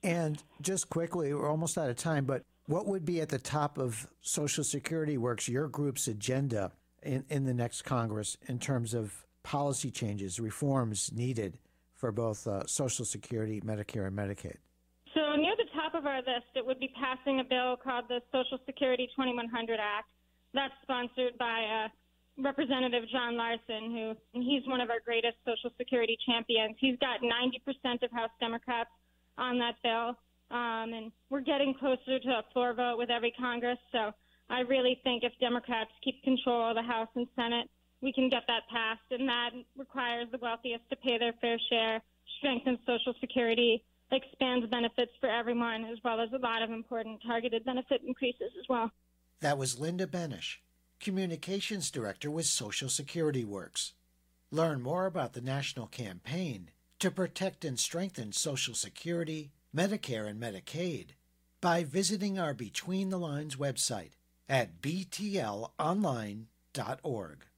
And just quickly, we're almost out of time, but what would be at the top of Social Security Works, your group's agenda in the next Congress in terms of policy changes, reforms needed for both Social Security, Medicare, and Medicaid? So near the top of our list, it would be passing a bill called the Social Security 2100 Act. That's sponsored by Representative John Larson, he's one of our greatest Social Security champions. He's got 90% of House Democrats on that bill, and we're getting closer to a floor vote with every Congress. So I really think if Democrats keep control of the House and Senate, we can get that passed, and that requires the wealthiest to pay their fair share, strengthen Social Security, expands benefits for everyone, as well as a lot of important targeted benefit increases as well. That was Linda Benish, Communications Director with Social Security Works. Learn more about the national campaign to protect and strengthen Social Security, Medicare, and Medicaid by visiting our Between the Lines website at btlonline.org.